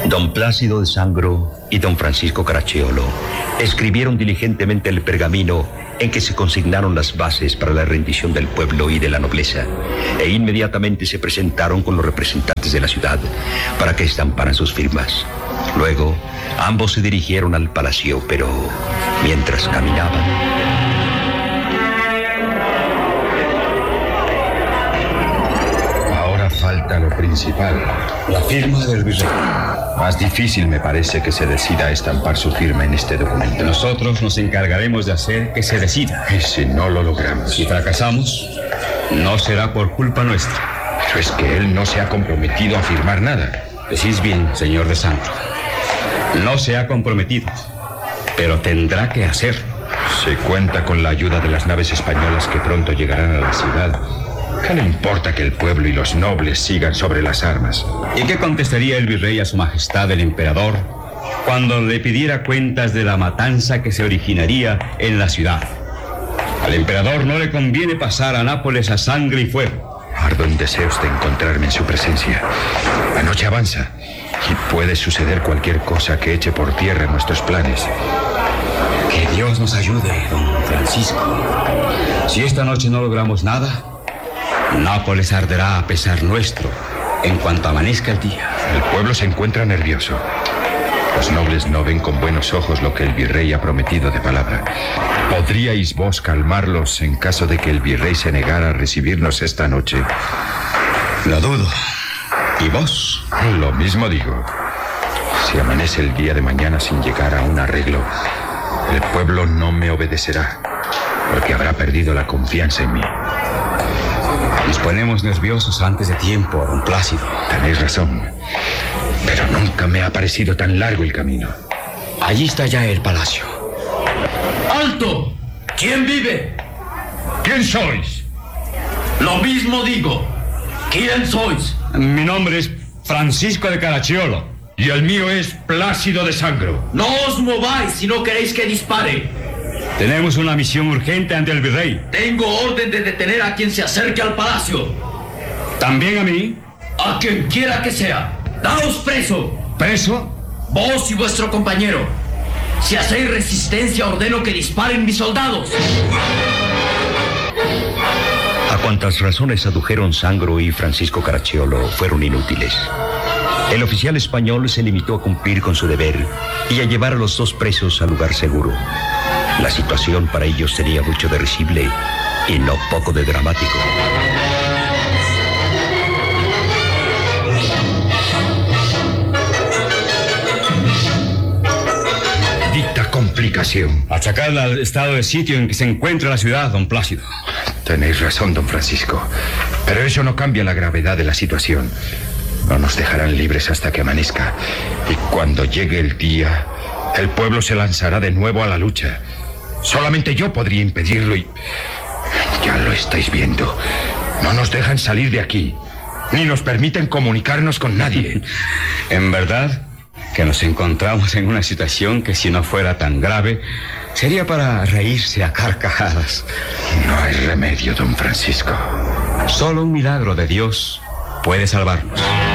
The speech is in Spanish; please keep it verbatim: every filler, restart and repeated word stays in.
Don Plácido de Sangro y don Francisco Caracciolo escribieron diligentemente el pergamino en que se consignaron las bases para la rendición del pueblo y de la nobleza, e inmediatamente se presentaron con los representantes de la ciudad para que estamparan sus firmas. Luego, ambos se dirigieron al palacio, pero mientras caminaban... Falta lo principal, la firma del virrey. Más difícil me parece que se decida estampar su firma en este documento. Nosotros nos encargaremos de hacer que se decida. Y si no lo logramos, si fracasamos, no será por culpa nuestra. Pero es que él no se ha comprometido a firmar nada. Decís bien, señor de Sangro. No se ha comprometido, pero tendrá que hacerlo. Se cuenta con la ayuda de las naves españolas que pronto llegarán a la ciudad. ¿Qué le importa que el pueblo y los nobles sigan sobre las armas? ¿Y qué contestaría el virrey a su majestad el emperador cuando le pidiera cuentas de la matanza que se originaría en la ciudad? Al emperador no le conviene pasar a Nápoles a sangre y fuego. Ardo en deseos de encontrarme en su presencia. La noche avanza y puede suceder cualquier cosa que eche por tierra nuestros planes. Que Dios nos ayude, don Francisco. Si esta noche no logramos nada, Nápoles arderá a pesar nuestro en cuanto amanezca el día. El pueblo se encuentra nervioso. Los nobles no ven con buenos ojos lo que el virrey ha prometido de palabra. ¿Podríais vos calmarlos en caso de que el virrey se negara a recibirnos esta noche? Lo dudo. ¿Y vos? Lo mismo digo. Si amanece el día de mañana sin llegar a un arreglo, el pueblo no me obedecerá, porque habrá perdido la confianza en mí. Nos ponemos nerviosos antes de tiempo, don Plácido. Tenéis razón, pero nunca me ha parecido tan largo el camino. Allí está ya el palacio. ¡Alto! ¿Quién vive? ¿Quién sois? Lo mismo digo. ¿Quién sois? Mi nombre es Francisco de Caracciolo. Y el mío es Plácido de Sangro. No os mováis si no queréis que dispare. Tenemos una misión urgente ante el virrey. Tengo orden de detener a quien se acerque al palacio. ¿También a mí? A quien quiera que sea. ¡Daos preso! ¿Preso? Vos y vuestro compañero. Si hacéis resistencia, ordeno que disparen mis soldados. A cuantas razones adujeron Sangro y Francisco Caracciolo fueron inútiles. El oficial español se limitó a cumplir con su deber y a llevar a los dos presos al lugar seguro. La situación para ellos sería mucho de risible y no poco de dramático. Dicta complicación. Achacarla al estado de sitio en que se encuentra la ciudad, don Plácido. Tenéis razón, don Francisco, pero eso no cambia la gravedad de la situación. No nos dejarán libres hasta que amanezca, y cuando llegue el día, el pueblo se lanzará de nuevo a la lucha. Solamente yo podría impedirlo y... Ya lo estáis viendo. No nos dejan salir de aquí, ni nos permiten comunicarnos con nadie. En verdad que nos encontramos en una situación que, si no fuera tan grave, sería para reírse a carcajadas. No hay remedio, don Francisco. Solo un milagro de Dios puede salvarnos.